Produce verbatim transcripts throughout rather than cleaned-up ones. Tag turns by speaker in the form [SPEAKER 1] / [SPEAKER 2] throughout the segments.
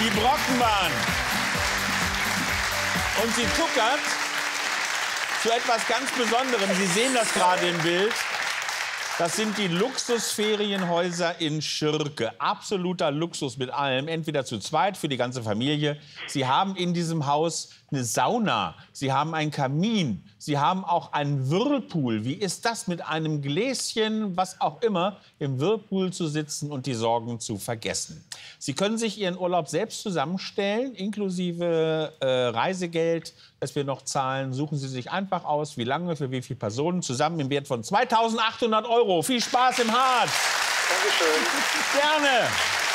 [SPEAKER 1] Die Brockenbahn. Und sie tuckert zu etwas ganz Besonderem. Sie sehen das gerade im Bild. Das sind die Luxusferienhäuser in Schirke. Absoluter Luxus mit allem. Entweder zu zweit für die ganze Familie. Sie haben in diesem Haus eine Sauna. Sie haben einen Kamin. Sie haben auch einen Whirlpool. Wie ist das, mit einem Gläschen, was auch immer, im Whirlpool zu sitzen und die Sorgen zu vergessen? Sie können sich Ihren Urlaub selbst zusammenstellen, inklusive äh, Reisegeld, das wir noch zahlen. Suchen Sie sich einfach aus, wie lange, für wie viele Personen, zusammen im Wert von zweitausendachthundert Euro. Viel Spaß im Harz!
[SPEAKER 2] Dankeschön.
[SPEAKER 1] Gerne!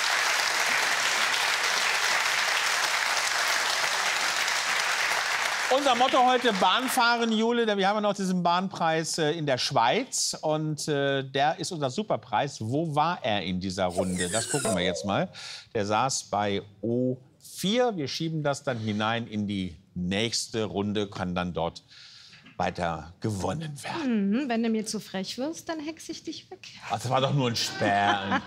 [SPEAKER 1] Unser Motto heute, Bahnfahren, Jule. Wir haben ja noch diesen Bahnpreis äh, in der Schweiz. Und äh, der ist unser Superpreis. Wo war er in dieser Runde? Das gucken wir jetzt mal. Der saß bei O vier. Wir schieben das dann hinein in die nächste Runde, kann dann dort weiter gewonnen werden.
[SPEAKER 3] Mhm, wenn du mir zu frech wirst, dann hexe ich dich weg.
[SPEAKER 1] Ach, das war doch nur ein Sperr.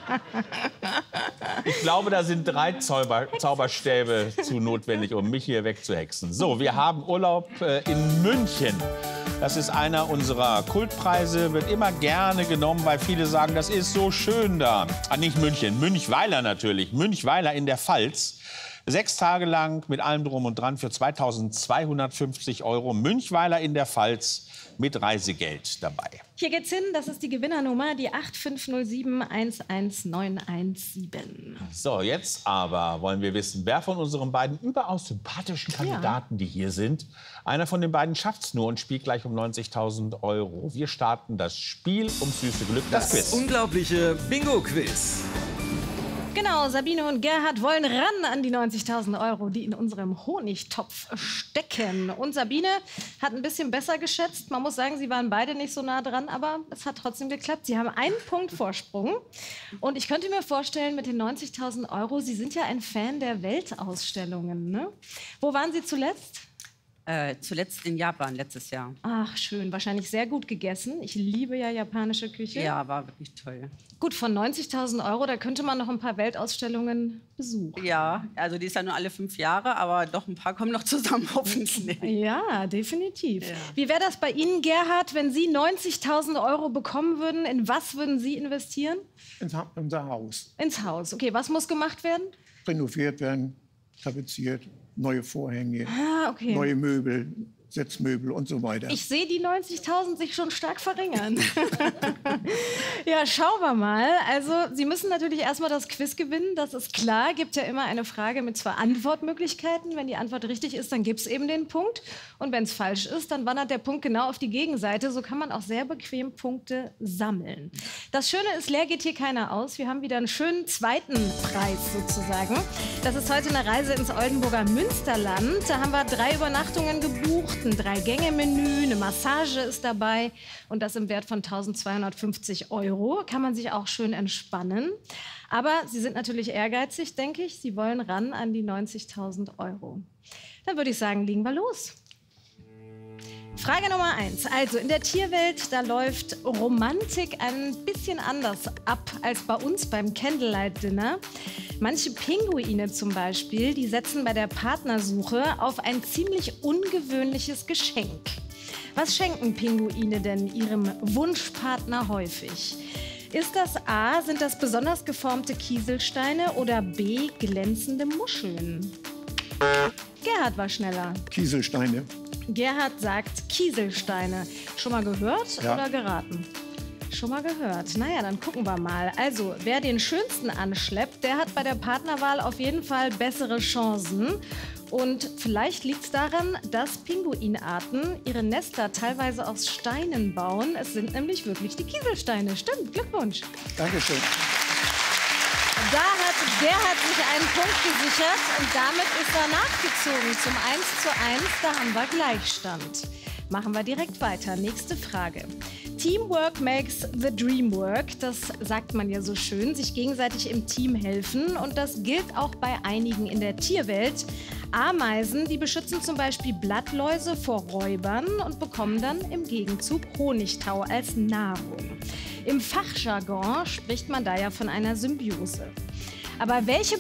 [SPEAKER 1] Ich glaube, da sind drei Zauber Zauberstäbe zu notwendig, um mich hier wegzuhexen. So, wir haben Urlaub äh, in München. Das ist einer unserer Kultpreise, wird immer gerne genommen, weil viele sagen, das ist so schön da. Ah, nicht München, Münchweiler natürlich. Münchweiler in der Pfalz. Sechs Tage lang mit allem Drum und Dran für zweitausendzweihundertfünfzig Euro. Münchweiler in der Pfalz mit Reisegeld dabei.
[SPEAKER 3] Hier geht's hin, das ist die Gewinnernummer, die acht fünf null sieben eins eins neun eins sieben.
[SPEAKER 1] So, jetzt aber wollen wir wissen, wer von unseren beiden überaus sympathischen Kandidaten, die hier sind, einer von den beiden schafft's nur und spielt gleich um neunzigtausend Euro. Wir starten das Spiel ums süße Glück, das,
[SPEAKER 4] Das
[SPEAKER 1] Quiz.
[SPEAKER 4] unglaubliche Bingo-Quiz.
[SPEAKER 3] Genau, Sabine und Gerhard wollen ran an die neunzigtausend Euro, die in unserem Honigtopf stecken. Und Sabine hat ein bisschen besser geschätzt. Man muss sagen, sie waren beide nicht so nah dran, aber es hat trotzdem geklappt. Sie haben einen Punkt Vorsprung. Und ich könnte mir vorstellen, mit den neunzigtausend Euro, Sie sind ja ein Fan der Weltausstellungen, ne? Wo waren Sie zuletzt?
[SPEAKER 5] Äh, zuletzt in Japan, letztes Jahr.
[SPEAKER 3] Ach, schön. Wahrscheinlich sehr gut gegessen. Ich liebe ja japanische Küche.
[SPEAKER 5] Ja, war wirklich toll.
[SPEAKER 3] Gut, von neunzigtausend Euro, da könnte man noch ein paar Weltausstellungen besuchen.
[SPEAKER 5] Ja, also die ist ja nur alle fünf Jahre, aber doch ein paar kommen noch zusammen, hoffentlich.
[SPEAKER 3] Ja, definitiv.
[SPEAKER 5] Ja.
[SPEAKER 3] Wie wäre das bei Ihnen, Gerhard, wenn Sie neunzigtausend Euro bekommen würden? In was würden Sie investieren?
[SPEAKER 2] Ins Ha- unser Haus.
[SPEAKER 3] Ins Haus. Okay, was muss gemacht werden?
[SPEAKER 2] Renoviert werden, tapeziert, neue Vorhänge,
[SPEAKER 3] Ah, okay.
[SPEAKER 2] neue Möbel, Setzmöbel und so weiter.
[SPEAKER 3] Ich sehe die neunzigtausend sich schon stark verringern. Ja, schauen wir mal. Also, Sie müssen natürlich erstmal das Quiz gewinnen, das ist klar. Gibt ja immer eine Frage mit zwei Antwortmöglichkeiten. Wenn die Antwort richtig ist, dann gibt es eben den Punkt. Und wenn es falsch ist, dann wandert der Punkt genau auf die Gegenseite. So kann man auch sehr bequem Punkte sammeln. Das Schöne ist, leer geht hier keiner aus. Wir haben wieder einen schönen zweiten Preis sozusagen. Das ist heute eine Reise ins Oldenburger Münsterland. Da haben wir drei Übernachtungen gebucht. Ein Drei-Gänge-Menü, eine Massage ist dabei und das im Wert von eintausendzweihundertfünfzig Euro. Kann man sich auch schön entspannen. Aber Sie sind natürlich ehrgeizig, denke ich. Sie wollen ran an die neunzigtausend Euro. Dann würde ich sagen, legen wir los. Frage Nummer eins. Also in der Tierwelt, da läuft Romantik ein bisschen anders ab als bei uns beim Candlelight Dinner. Manche Pinguine zum Beispiel, die setzen bei der Partnersuche auf ein ziemlich ungewöhnliches Geschenk. Was schenken Pinguine denn ihrem Wunschpartner häufig? Ist das A, sind das besonders geformte Kieselsteine oder B, glänzende Muscheln? Gerhard war schneller.
[SPEAKER 2] Kieselsteine.
[SPEAKER 3] Gerhard sagt Kieselsteine. Schon mal gehört
[SPEAKER 2] Ja.
[SPEAKER 3] oder geraten? Schon mal gehört. Naja, dann gucken wir mal. Also, wer den schönsten anschleppt, der hat bei der Partnerwahl auf jeden Fall bessere Chancen. Und vielleicht liegt es daran, dass Pinguinarten ihre Nester teilweise aus Steinen bauen. Es sind nämlich wirklich die Kieselsteine. Stimmt, Glückwunsch.
[SPEAKER 2] Dankeschön.
[SPEAKER 3] Da hat Gerhard sich einen Punkt gesichert und damit ist er nachgezogen zum eins zu eins. Da haben wir Gleichstand. Machen wir direkt weiter. Nächste Frage. Teamwork makes the dream work. Das sagt man ja so schön. Sich gegenseitig im Team helfen. Und das gilt auch bei einigen in der Tierwelt. Ameisen, die beschützen zum Beispiel Blattläuse vor Räubern und bekommen dann im Gegenzug Honigtau als Nahrung. Im Fachjargon spricht man da ja von einer Symbiose. Aber welche